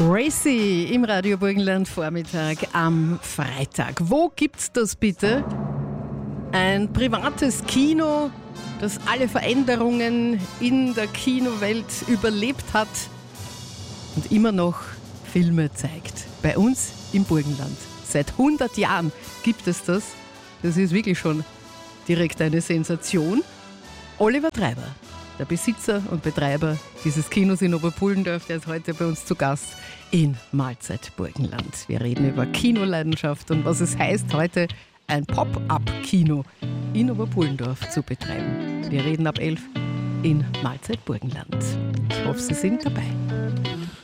Racy im Radio Burgenland Vormittag am Freitag. Wo gibt's das bitte? Ein privates Kino, das alle Veränderungen in der Kinowelt überlebt hat und immer noch Filme zeigt. Bei uns im Burgenland. Seit 100 Jahren gibt es das. Das ist wirklich schon direkt eine Sensation. Oliver Treiber, der Besitzer und Betreiber dieses Kinos in Oberpullendorf, der ist heute bei uns zu Gast in Mahlzeit Burgenland. Wir reden über Kinoleidenschaft und was es heißt, heute ein Pop-up-Kino in Oberpullendorf zu betreiben. Wir reden ab 11 in Mahlzeit Burgenland. Ich hoffe, Sie sind dabei.